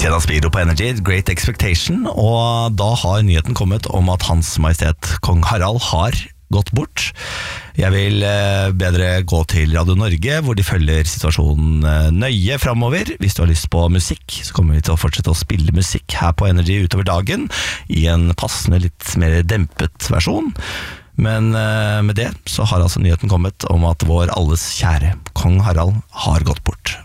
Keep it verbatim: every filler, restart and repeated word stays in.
Christian Aspiro på Energy, Great Expectation, og da har nyheten kommet om at Hans Majestet Kong Harald har gått bort. Jeg vil bedre gå til Radio Norge, hvor de følger situasjonen nøye fremover. Hvis du har lyst på musikk, så kommer vi til å fortsette å spille musikk her på Energy utover dagen, i en passende litt mer dempet versjon. Men med det så har altså nyheten kommet om at vår alles kjære Kong Harald har gått bort.